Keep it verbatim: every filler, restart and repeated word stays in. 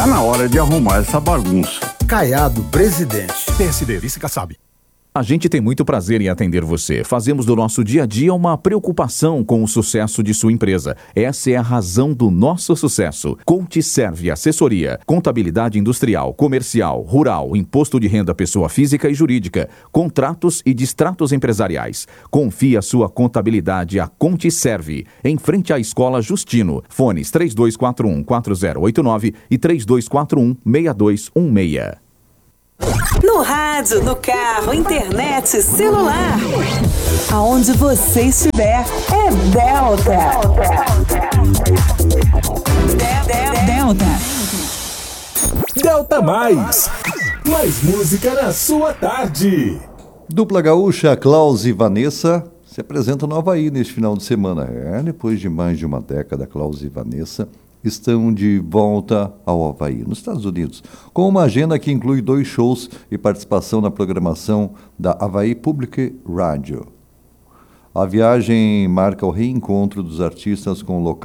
Tá na hora de arrumar essa bagunça. Caiado, presidente. P S D, vice-Kassab. A gente tem muito prazer em atender você. Fazemos do nosso dia a dia uma preocupação com o sucesso de sua empresa. Essa é a razão do nosso sucesso. CoachServe Assessoria, contabilidade industrial, comercial, rural, imposto de renda pessoa física e jurídica, contratos e distratos empresariais. Confie a sua contabilidade a CoachServe, em frente à Escola Justino. Fones três dois quatro um, quatro zero oito nove e três dois quatro um, seis dois um seis. No rádio, no carro, internet, celular. Aonde você estiver, é Delta. Delta. Delta Mais. Mais música na sua tarde. Dupla gaúcha Klaus e Vanessa se apresentam no Havaí neste final de semana. É, depois de mais de uma década, Klaus e Vanessa estão de volta ao Havaí, nos Estados Unidos, com uma agenda que inclui dois shows e participação na programação da Havaí Public Radio. A viagem marca o reencontro dos artistas com o local